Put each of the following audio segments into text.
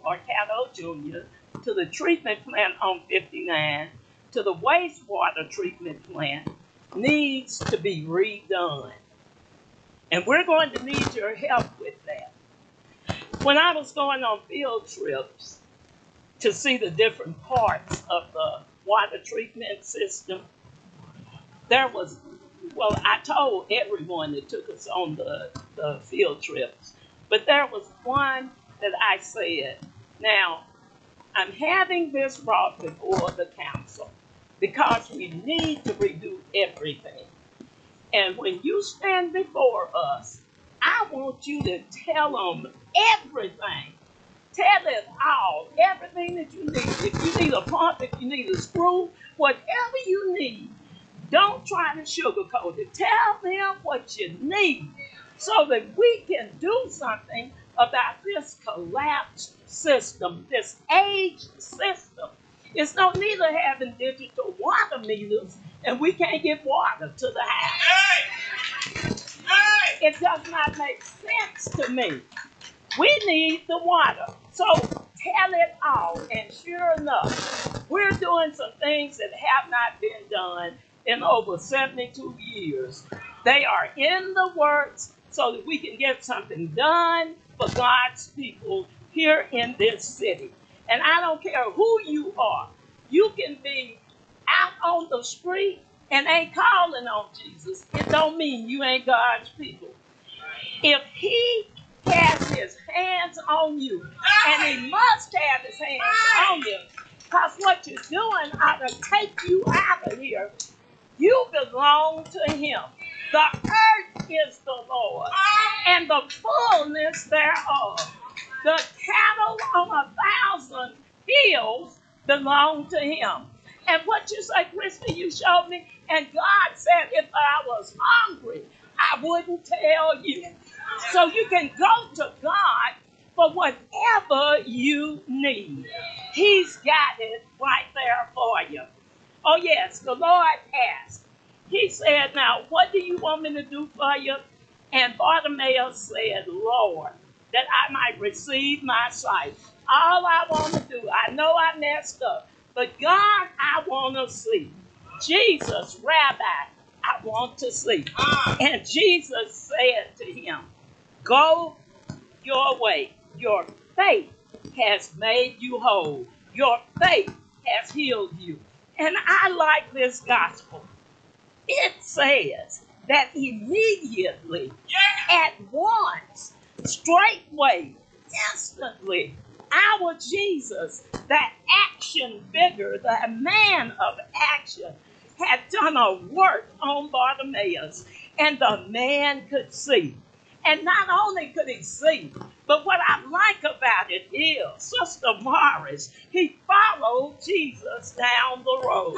or Caddo Jr., to the treatment plant on 59, to the wastewater treatment plant needs to be redone. And we're going to need your help with that. When I was going on field trips to see the different parts of the water treatment system, there was, well, I told everyone that took us on the field trips, but there was one that I said, now, I'm having this brought before the council because we need to redo everything. And when you stand before us, I want you to tell them everything. Tell it all, everything that you need. If you need a pump, if you need a screw, whatever you need, don't try to sugarcoat it. Tell them what you need so that we can do something about this collapsed system, this aged system. It's no need of having digital water meters and we can't get water to the house. It does not make sense to me. We need the water. So tell it all. And sure enough, we're doing some things that have not been done in over 72 years. They are in the works so that we can get something done for God's people here in this city. And I don't care who you are. You can be out on the street and ain't calling on Jesus. It don't mean you ain't God's people. If he has his hands on you, and he must have his hands on you, because what you're doing ought to take you out of here. You belong to him. The earth is the Lord, and the fullness thereof. The cattle on 1,000 hills belong to him. And what you say, Christy, you showed me, and God said if I was hungry, I wouldn't tell you. So you can go to God for whatever you need. He's got it right there for you. Oh, yes, the Lord asked. He said, now, what do you want me to do for you? And Bartimaeus said, Lord, that I might receive my sight. All I want to do, I know I messed up, but God, I want to see. Jesus, Rabbi, I want to see. And Jesus said to him, go your way. Your faith has made you whole. Your faith has healed you. And I like this gospel. It says that immediately, at once, straightway, instantly, our Jesus, that action figure, the man of action, had done a work on Bartimaeus, and the man could see. And not only could he see, but what I like about it is, Sister Morris, he followed Jesus down the road.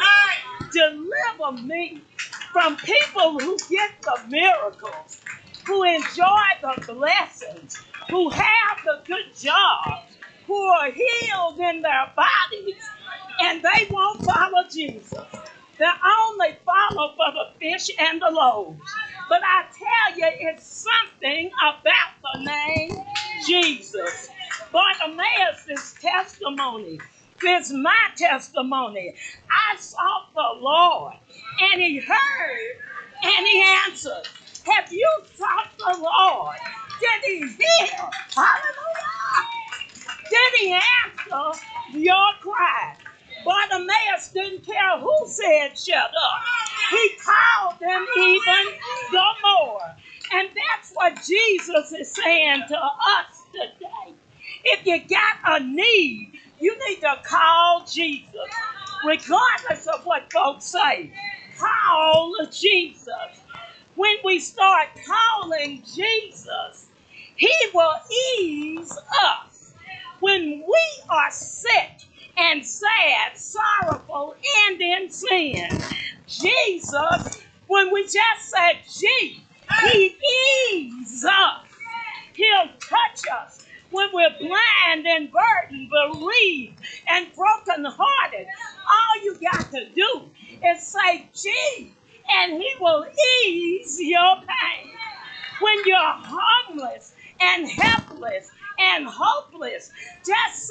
Deliver me from people who get the miracles, who enjoy the blessings, who have the good jobs, who are healed in their bodies, and they won't follow Jesus. They only follow for the fish and the loaves. But I tell you, it's something about the name Jesus. Bartimaeus' testimony is my testimony. I sought the Lord, and he heard, and he answered. Have you sought the Lord? Did he hear? Hallelujah! Did he answer your cry? Bartimaeus didn't care who said shut up. He called them even the more. And that's what Jesus is saying to us today. If you got a need, you need to call Jesus. Regardless of what folks say, call Jesus. When we start calling Jesus, he will ease us. When we are sick and sad, sorrowful, and in sin, Jesus, when we just say Jesus, he eases us. He'll touch us when we're blind and burdened, bereaved, and brokenhearted. All you got to do is say Jesus, and he will ease your pain. When you're homeless and helpless and hopeless, just